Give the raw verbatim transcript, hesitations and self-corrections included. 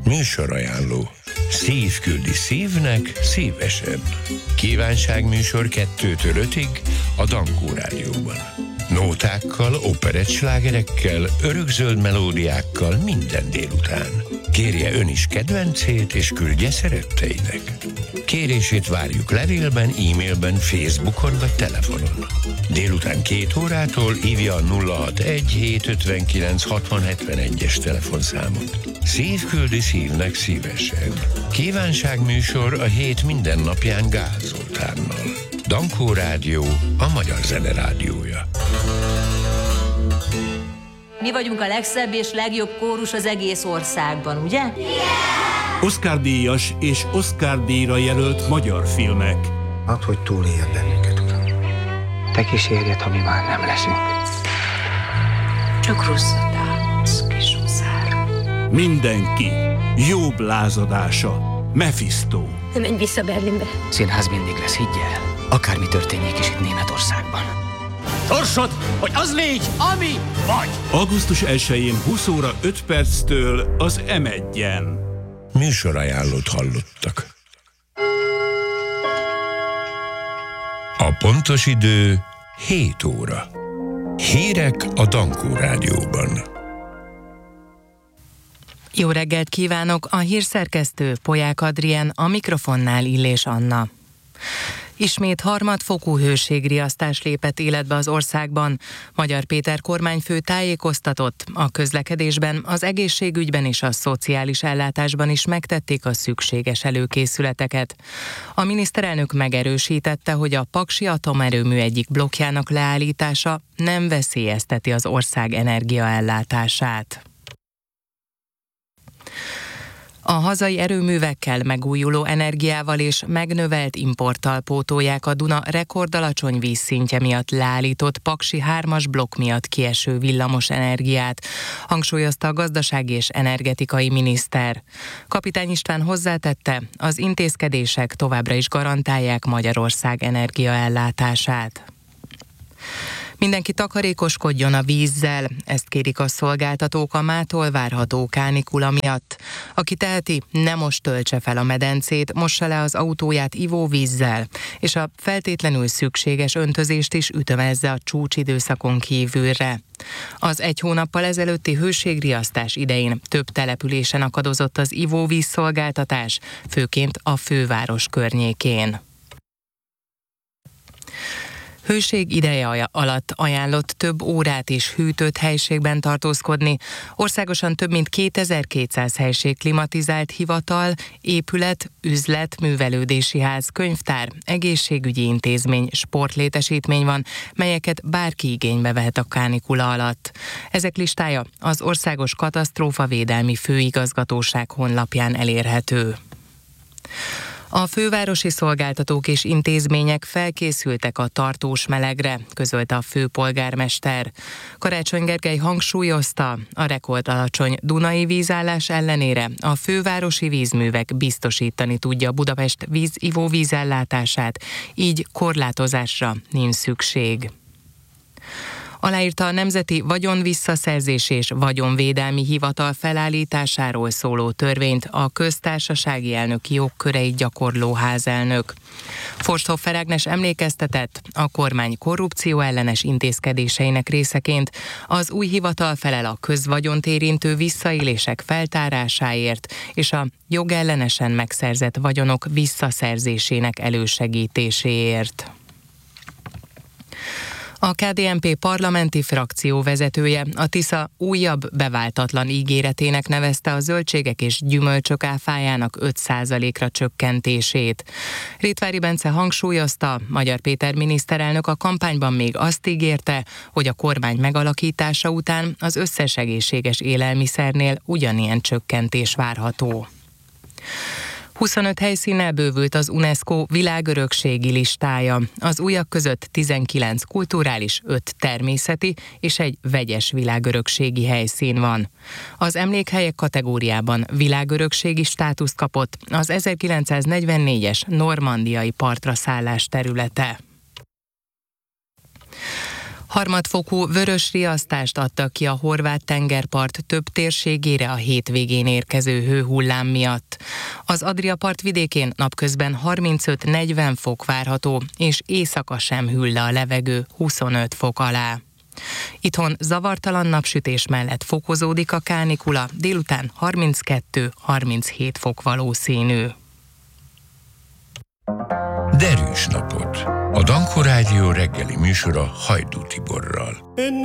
Műsorajánló. Szív küldi szívnek szívesen. Kívánságműsor kettőtől ötig a Dankó Rádióban. Nótákkal, operettslágerekkel, örökzöld melódiákkal minden délután. Kérje ön is kedvencét, és küldje szeretteinek. Kérését várjuk levélben, e-mailben, Facebookon vagy telefonon. Délután két órától hívja a nulla hatvanegy hétszázötvenkilenc hatvan hetvenegyes telefonszámot. Szív küldi szívnek szívesen. Kívánságműsor a hét minden napján Gál Zoltánnal. Dankó Rádió, a magyar zene rádiója. Mi vagyunk a legszebb és legjobb kórus az egész országban, ugye? Yeah! Oscar-díjas és Oscar-díjra jelölt magyar filmek. Add, hogy túléljed bennünket, uram. Te kísérjed, ha mi már nem leszünk. Csak rosszat álmodsz, kis húszár. Mindenki. Jobb lázadása. Mephisto. Menj vissza Berlinbe. Színház mindig lesz, higgy el. Akármi történjék is itt Németországban. Sorsod, hogy az légy, ami vagy! augusztus elsején húsz óra öt perctől az em egyen. Műsorajánlót hallottak. A pontos idő hét óra. Hírek a Dankó Rádióban. Jó reggelt kívánok, a hírszerkesztő Polyák Adrien, a mikrofonnál Illés Anna. Ismét harmadfokú hőségriasztás lépett életbe az országban. Magyar Péter kormányfő tájékoztatott, a közlekedésben, az egészségügyben és a szociális ellátásban is megtették a szükséges előkészületeket. A miniszterelnök megerősítette, hogy a paksi atomerőmű egyik blokkjának leállítása nem veszélyezteti az ország energiaellátását. A hazai erőművekkel, megújuló energiával és megnövelt importtal pótolják a Duna rekordalacsony vízszintje miatt leállított Paksi hármas blokk miatt kieső villamos energiát, hangsúlyozta a gazdasági és energetikai miniszter. Kapitány István hozzátette, az intézkedések továbbra is garantálják Magyarország energiaellátását. Mindenki takarékoskodjon a vízzel, ezt kérik a szolgáltatók a mától várható kánikula miatt. Aki teheti, ne most töltse fel a medencét, mossa le az autóját ivóvízzel, és a feltétlenül szükséges öntözést is ütemezze a csúcsidőszakon kívülre. Az egy hónappal ezelőtti hőségriasztás idején több településen akadozott az ivóvízszolgáltatás, főként a főváros környékén. Hőség ideje alatt ajánlott több órát is hűtött helységben tartózkodni. Országosan több mint kétezer-kétszáz helység klimatizált hivatal, épület, üzlet, művelődési ház, könyvtár, egészségügyi intézmény, sportlétesítmény van, melyeket bárki igénybe vehet a kánikula alatt. Ezek listája az Országos Katasztrófavédelmi Főigazgatóság honlapján elérhető. A fővárosi szolgáltatók és intézmények felkészültek a tartós melegre, közölte a főpolgármester. Karácsony Gergely hangsúlyozta, a rekordalacsony dunai vízállás ellenére a fővárosi vízművek biztosítani tudja Budapest víz-ivóvízellátását, így korlátozásra nincs szükség. Aláírta a Nemzeti Vagyonvisszaszerzés és Vagyonvédelmi Hivatal felállításáról szóló törvényt a köztársasági elnöki jogköreit gyakorló házelnök. Forsthofer Ágnes emlékeztetett, a kormány korrupció ellenes intézkedéseinek részeként az új hivatal felel a közvagyont érintő visszaélések feltárásáért és a jogellenesen megszerzett vagyonok visszaszerzésének elősegítéséért. A ká dé en pé parlamenti frakció vezetője a Tisza újabb beváltatlan ígéretének nevezte a zöldségek és gyümölcsök áfájának öt százalékra csökkentését. Rétvári Bence hangsúlyozta, Magyar Péter miniszterelnök a kampányban még azt ígérte, hogy a kormány megalakítása után az összes egészséges élelmiszernél ugyanilyen csökkentés várható. huszonöt helyszínnel bővült az UNESCO világörökségi listája. Az újak között tizenkilenc kulturális, öt természeti és egy vegyes világörökségi helyszín van. Az emlékhelyek kategóriában világörökségi státuszt kapott az ezerkilencszáznegyvennégyes normandiai partra szállás területe. Harmadfokú vörös riasztást adtak ki a horvát tengerpart több térségére a hétvégén érkező hőhullám miatt. Az Adria part vidékén napközben harmincöt-negyven fok várható, és éjszaka sem hűl le a levegő huszonöt fok alá. Itthon zavartalan napsütés mellett fokozódik a kánikula, délután harminckettő-harminchét fok valószínű. Derűs napot! A Dankó Rádió reggeli műsora Hajdú Tiborral.